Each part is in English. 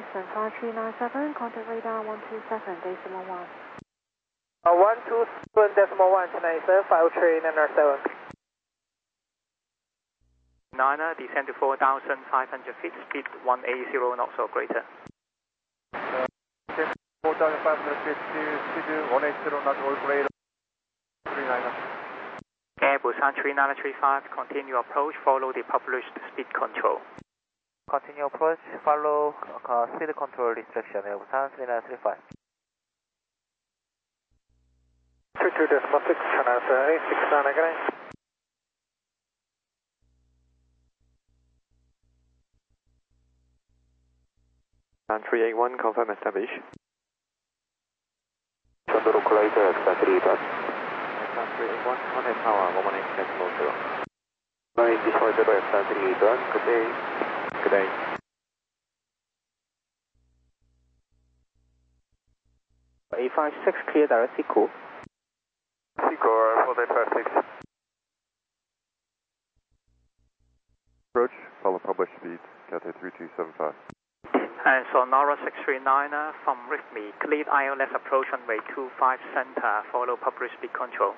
Houston 5397, contact radar 127.1. 127.1 tonight, sir, 5397. Niner, descend to 4,500 feet, speed 180 knots or greater. 4,500 feet, speed 180 knots or greater. 39. Air Busan 3935, continue approach, follow the published speed control. Continue approach, follow speed control restriction, Air Busan 3935. 22.6, channel 69 again. And 381, confirm establish. Thunder localizer, X3 dot. 381, contact tower, 118 decimal 0. Right, Detroit 0, X3 dot. Good day. Good day. A56 clear direct Seacool. Seacore 4856. Approach, follow published speed, Cathay 3275. And Sonora 639 from RIFME, cleared ILS approach runway 25 center, follow published speed control.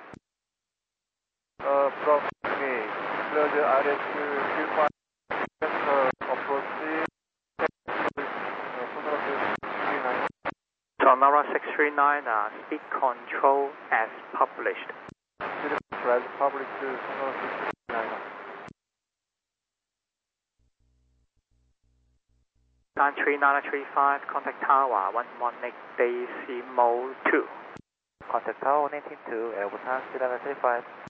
From me, clear the ILS 25 center, approach Sonora 639, speed control as published. Speed control as published, Sonora 639. Time 3935, contact tower 118 decimal 2. Contact tower 182, Air Busan 3935.